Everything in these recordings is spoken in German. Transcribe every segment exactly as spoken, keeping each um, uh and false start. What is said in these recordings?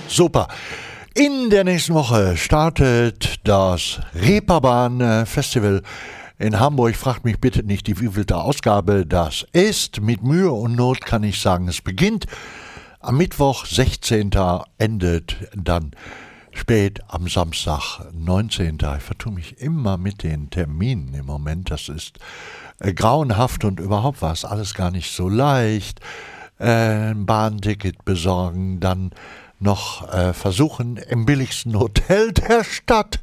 Super. In der nächsten Woche startet das Reeperbahn Festival in Hamburg. Fragt mich bitte nicht, die wievielte Ausgabe das ist. Mit Mühe und Not kann ich sagen, es beginnt am Mittwoch, sechzehnten endet dann spät am Samstag, neunzehnten Ich vertue mich immer mit den Terminen im Moment. Das ist äh, grauenhaft und überhaupt war es alles gar nicht so leicht. Äh, ein Bahnticket besorgen, dann noch äh, versuchen, im billigsten Hotel der Stadt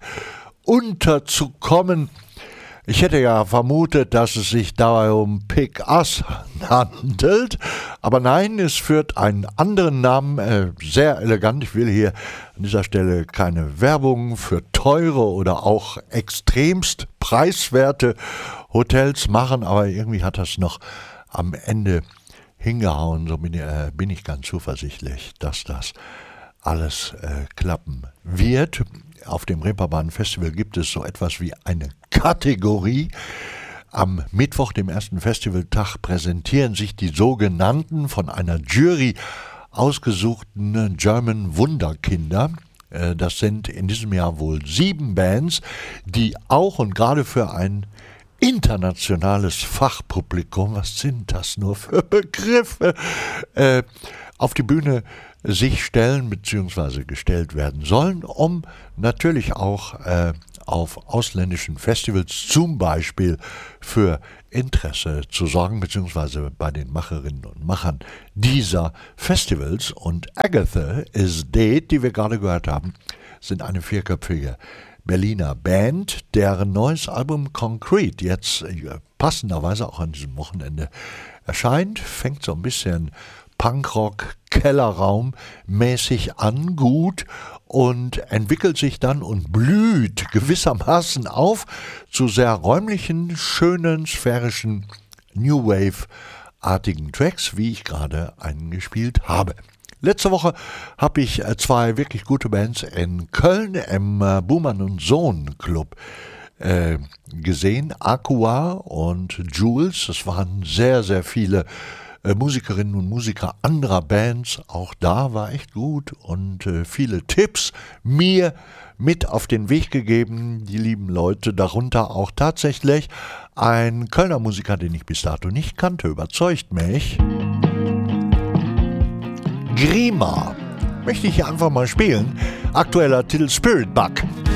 unterzukommen. Ich hätte ja vermutet, dass es sich dabei um Pick Us handelt, aber nein, es führt einen anderen Namen, äh, sehr elegant. Ich will hier an dieser Stelle keine Werbung für teure oder auch extremst preiswerte Hotels machen, aber irgendwie hat das noch am Ende hingehauen. So bin, äh, bin ich ganz zuversichtlich, dass das alles äh, klappen wird. Auf dem Reeperbahn Festival gibt es so etwas wie eine Kategorie. Am Mittwoch, dem ersten Festivaltag, präsentieren sich die sogenannten, von einer Jury ausgesuchten German Wunderkinder. Äh, das sind in diesem Jahr wohl sieben Bands, die auch und gerade für ein internationales Fachpublikum, was sind das nur für Begriffe, äh, auf die Bühne sich stellen bzw. gestellt werden sollen, um natürlich auch äh, auf ausländischen Festivals zum Beispiel für Interesse zu sorgen, beziehungsweise bei den Macherinnen und Machern dieser Festivals. Und Agatha is Dead, die wir gerade gehört haben, sind eine vierköpfige Berliner Band, deren neues Album Concrete jetzt äh, passenderweise auch an diesem Wochenende erscheint. Fängt so ein bisschen Punkrock, Kellerraum mäßig an, gut, und entwickelt sich dann und blüht gewissermaßen auf zu sehr räumlichen, schönen, sphärischen New Wave-artigen Tracks, wie ich gerade einen gespielt habe. Letzte Woche habe ich zwei wirklich gute Bands in Köln im Buhmann und Sohn Club äh, gesehen, Aqua und Jules. Es waren sehr, sehr viele äh, Musikerinnen und Musiker anderer Bands. Auch da war echt gut und äh, viele Tipps mir mit auf den Weg gegeben, die lieben Leute, darunter auch tatsächlich ein Kölner Musiker, den ich bis dato nicht kannte, überzeugt mich. Grima möchte ich hier einfach mal spielen. Aktueller Titel Spirit Bug.